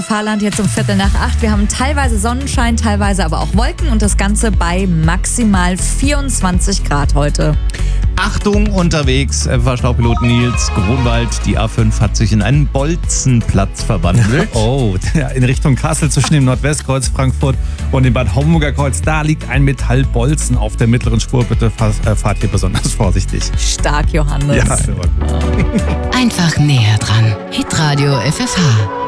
Fahrland jetzt um 7:45. Wir haben teilweise Sonnenschein, teilweise aber auch Wolken und das Ganze bei maximal 24 Grad heute. Achtung, unterwegs, FFH-Staupilot Nils Grunwald. Die A5 hat sich in einen Bolzenplatz verwandelt. Oh, in Richtung Kassel zwischen dem Nordwestkreuz Frankfurt und dem Bad Homburger Kreuz. Da liegt ein Metallbolzen auf der mittleren Spur. Bitte fahrt hier besonders vorsichtig. Stark, Johannes. Ja, das war gut. Einfach näher dran. Hitradio FFH.